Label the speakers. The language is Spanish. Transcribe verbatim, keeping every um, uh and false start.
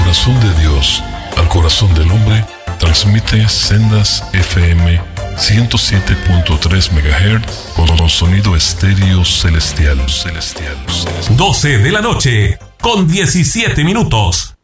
Speaker 1: corazón de Dios al corazón del hombre, transmite Sendas F M ciento siete punto tres megahertz con sonido estéreo celestial, celestial, celestial.
Speaker 2: doce de la noche con diecisiete minutos.